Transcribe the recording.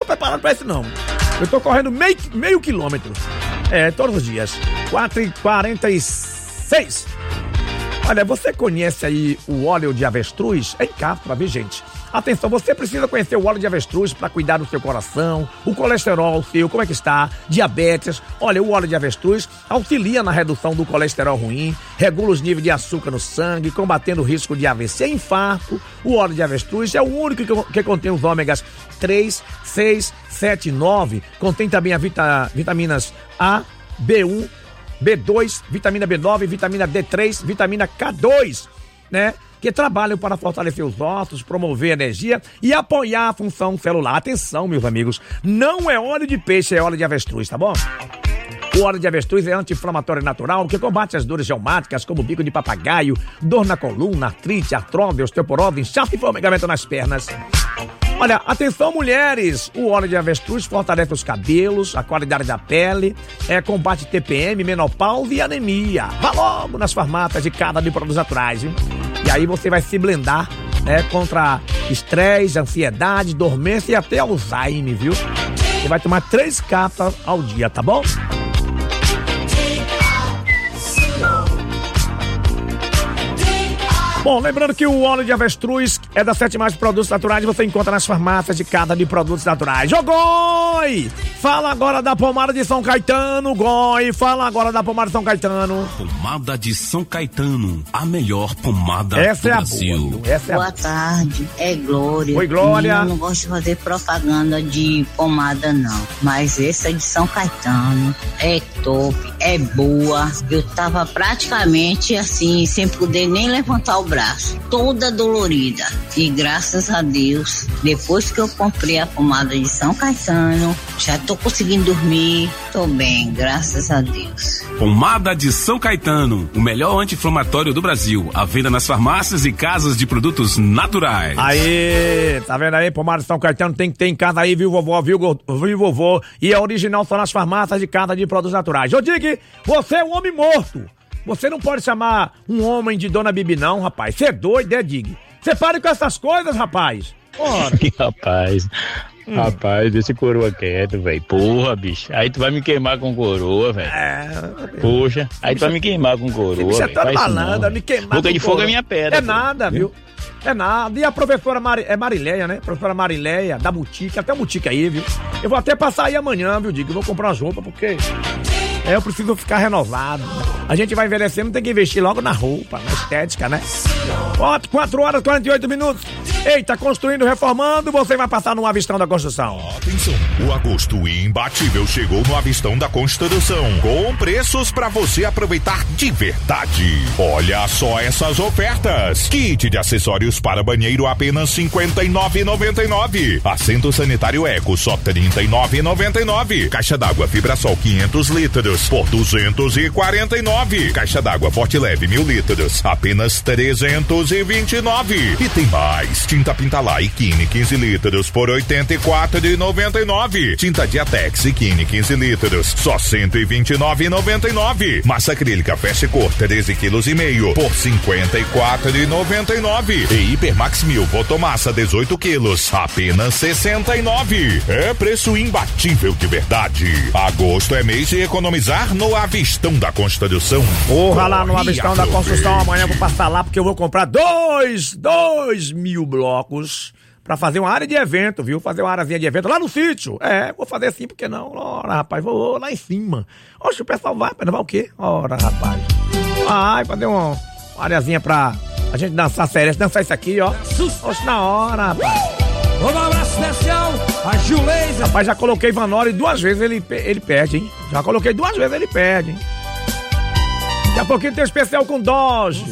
preparado pra isso, não. Eu tô correndo meio quilômetro. Todos os dias. 4h46. Olha, você conhece aí o óleo de avestruz? É em cápsula, viu, gente? Atenção, você precisa conhecer o óleo de avestruz para cuidar do seu coração, o colesterol seu, como é que está, diabetes. Olha, o óleo de avestruz auxilia na redução do colesterol ruim, regula os níveis de açúcar no sangue, combatendo o risco de AVC e infarto. O óleo de avestruz é o único que contém os ômegas 3, 6, 7 e 9. Contém também as vitaminas A, B1, B2, vitamina B9, vitamina D3, vitamina K2, né? Que trabalham para fortalecer os ossos, promover energia e apoiar a função celular. Atenção, meus amigos, não é óleo de peixe, é óleo de avestruz, tá bom? O óleo de avestruz é anti-inflamatório natural que combate as dores reumáticas como bico de papagaio, dor na coluna, artrite, artrose, osteoporose, inchaço e formigamento nas pernas. Olha, atenção, mulheres, o óleo de avestruz fortalece os cabelos, a qualidade da pele, combate TPM, menopausa e anemia. Vá logo nas farmácias de Casa de Produtos Naturais, viu? E aí você vai se blindar, contra estresse, ansiedade, dormência e até Alzheimer, viu? Você vai tomar 3 cápsulas ao dia, tá bom? Bom, lembrando que o óleo de avestruz é da 7 Mais Produtos Naturais, você encontra nas farmácias de Casa de Produtos Naturais. Ô, Goi! Fala agora da pomada de São Caetano, Goi! Fala agora da pomada de São Caetano. Pomada de São Caetano, a melhor pomada do Brasil. Boa tarde, é Glória. Oi, Glória. Eu não gosto de fazer propaganda de pomada, não. Mas essa de São Caetano é top, é boa. Eu tava praticamente assim, sem poder nem levantar o braço, toda dolorida. E graças a Deus, depois que eu comprei a pomada de São Caetano, já tô conseguindo dormir, tô bem, graças a Deus. Pomada de São Caetano, o melhor anti-inflamatório do Brasil, à venda nas farmácias e casas de produtos naturais. Aí, tá vendo aí? Pomada de São Caetano tem que ter em casa aí, viu, vovó, viu, vovô? E é original só nas farmácias e casas de produtos naturais. Eu digo, você é um homem morto. Você não pode chamar um homem de Dona Bibi, não, rapaz. Você é doido, Dig? Você para com essas coisas, rapaz. Ora. Rapaz, deixa coroa quieto, velho. Porra, bicho. Aí tu vai me queimar com coroa, velho. Poxa, aí tu vai me queimar com coroa. Você tá falando, me queimar boca de fogo é minha pedra. É nada, viu? É nada. E a professora Marileia, né? Professora Marileia, da Boutique, até a Boutique aí, viu? Eu vou até passar aí amanhã, viu, Dig? Eu vou comprar umas roupas, porque eu preciso ficar renovado. A gente vai envelhecendo, tem que investir logo na roupa, na estética, né? 4h48. Eita, construindo, reformando, você vai passar no Avistão da Construção. Atenção, o agosto imbatível chegou no Avistão da Construção, com preços pra você aproveitar de verdade. Olha só essas ofertas: kit de acessórios para banheiro apenas R$ 59,99. Assento sanitário Eco só R$ 39,99. Caixa d'água Fibrasol 500 litros por R$ 249. Caixa d'água Forte Leve 1000 litros apenas R$ 329. E tem mais: tinta Pintalá e Kine 15 litros por R$ 84,99. Tinta Diatex e Kine 15 litros só R$ 129,99. Massa acrílica Fast Cor 13,5 kg por R$ 54,99. E Hipermax 1000 Fotomassa 18 quilos apenas R$ 69. É preço imbatível de verdade. Agosto é mês de economizar no Avistão da Construção. Porra, lá no Avistão da Construção, amanhã eu vou passar lá porque eu vou comprar 2.000 blocos pra fazer uma área de evento, viu? Fazer uma áreazinha de evento lá no sítio. Vou fazer assim, porque não? Ora, rapaz, vou lá em cima. Oxe, o pessoal vai o quê? Ora, rapaz. Fazer uma areazinha pra a gente dançar sério, dançar isso aqui, ó. Oxe, na hora, rapaz. Um abraço especial a Juleisa. Rapaz, já coloquei Vanori 2 vezes, ele perde, hein? Já coloquei 2 vezes, ele perde, hein? Daqui a pouquinho tem um especial com Dodge.